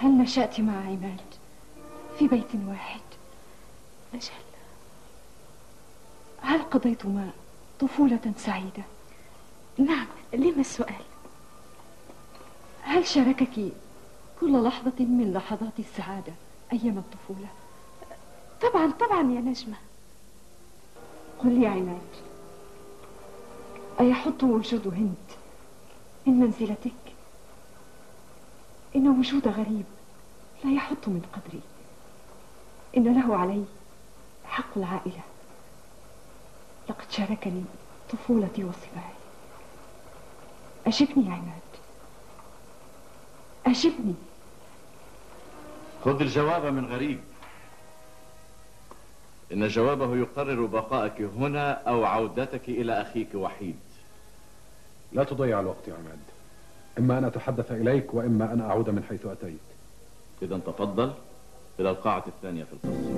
هل نشأت مع عماد في بيت واحد؟ أجل. هل قضيتما طفولة سعيدة؟ نعم، لما السؤال؟ هل شاركك كل لحظة من لحظات السعادة أيام الطفولة؟ طبعا طبعا يا نجمة. قل لي يا عماد، أيحط وجود هند من منزلتك؟ إن وجود غريب لا يحط من قدري، إن له علي حق العائلة. لقد شاركني طفولتي وصباي. أجبني يا عماد، أجبني. خذ الجواب من غريب، إن جوابه يقرر بقائك هنا أو عودتك إلى أخيك وحيد. لا تضيع الوقت يا عماد، إما أن أتحدث إليك وإما أن أعود من حيث أتيت. إذا تفضل إلى القاعة الثانية في القصر.